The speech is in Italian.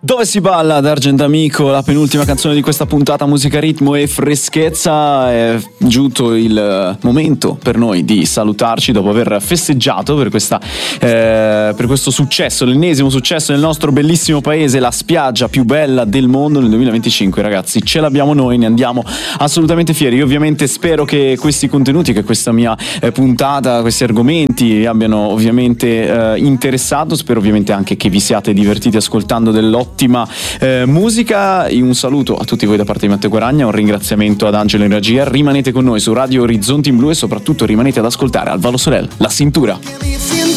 Dove si balla ad Argentamico, la penultima canzone di questa puntata, musica, ritmo e freschezza. È giunto il momento per noi di salutarci dopo aver festeggiato per questo successo, l'ennesimo successo nel nostro bellissimo paese, la spiaggia più bella del mondo nel 2025. Ragazzi, ce l'abbiamo noi, ne andiamo assolutamente fieri. Io ovviamente spero che questi contenuti, che questa mia puntata, questi argomenti vi abbiano ovviamente interessato. Spero ovviamente anche che vi siate divertiti ascoltando dell'ottima musica. Un saluto a tutti voi da parte di Matteo Guaragna, un ringraziamento ad Angelo in regia. Rimanete con noi su Radio Orizzonti in Blu e soprattutto rimanete ad ascoltare Alvaro Soler, La Cintura.